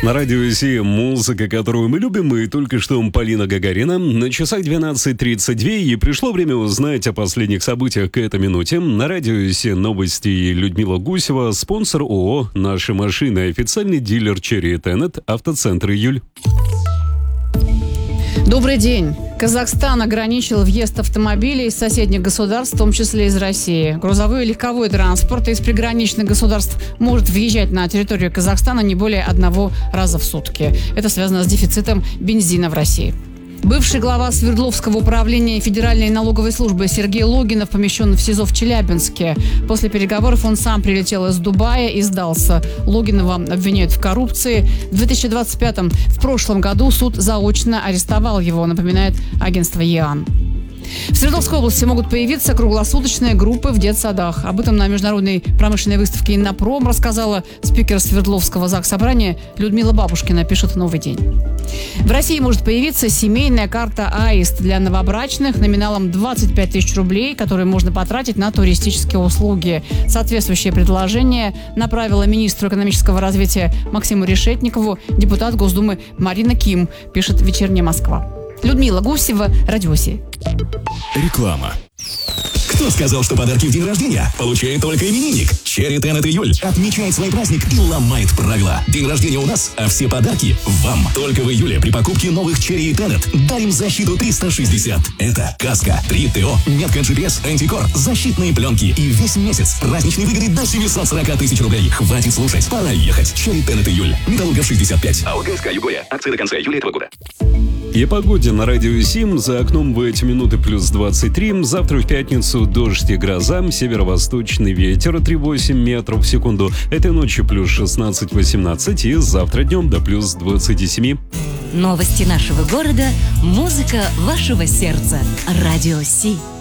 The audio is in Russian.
На радио Си музыка, которую мы любим, и только что Полина Гагарина. На часах 12:32, и пришло время узнать о последних событиях к этой минуте. На радио Си новости Людмила Гусева, спонсор ООО «Наши машины», официальный дилер Cherry Tenet, автоцентр «Июль». Добрый день. Казахстан ограничил въезд автомобилей из соседних государств, в том числе из России. Грузовой и легковой транспорт из приграничных государств может въезжать на территорию Казахстана не более одного раза в сутки. Это связано с дефицитом бензина в России. Бывший глава Свердловского управления Федеральной налоговой службы Сергей Логинов помещен в СИЗО в Челябинске. После переговоров он сам прилетел из Дубая и сдался. Логинова обвиняют в коррупции. В 2025-м, в прошлом году, суд заочно арестовал его, напоминает агентство ЕАН. В Свердловской области могут появиться круглосуточные группы в детсадах. Об этом на международной промышленной выставке «Иннопром» рассказала спикер Свердловского заксобрания Людмила Бабушкина, пишет «Новый день». В России может появиться семейная карта «Аист» для новобрачных номиналом 25 тысяч рублей, которые можно потратить на туристические услуги. Соответствующее предложение направила министру экономического развития Максиму Решетникову депутат Госдумы Марина Ким, пишет «Вечерняя Москва». Людмила Гусева, Радио Си. Реклама. Кто сказал, что подарки в день рождения получает только именинник? Cherry Tenet Июль отмечает свой праздник и ломает правила. День рождения у нас, а все подарки вам. Только в июле при покупке новых Cherry Tenet дарим защиту 360. Это каска, 3 ТО, метка GPS, антикор, защитные пленки и весь месяц праздничные выгоды до 740 тысяч рублей. Хватит слушать, пора ехать. Cherry Tenet Июль. Металлургов 65. АОГСК Югоя. Акция до конца июля этого года. И о погоде на радио Сим. За окном в эти минуты плюс 23. Завтра в пятницу дождь и гроза. Северо-восточный ветер 3,8 метров в секунду. Этой ночью плюс 16-18. И завтра днем до плюс 27. Новости нашего города. Музыка вашего сердца. Радио Си.